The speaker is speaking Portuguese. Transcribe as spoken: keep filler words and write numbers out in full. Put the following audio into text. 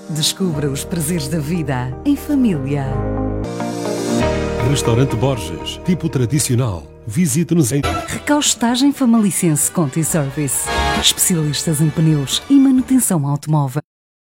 Descubra os prazeres da vida em família. Restaurante Borges, tipo tradicional. Visite-nos em Recaustagem Famalicense Conti Service. Especialistas em pneus e manutenção automóvel.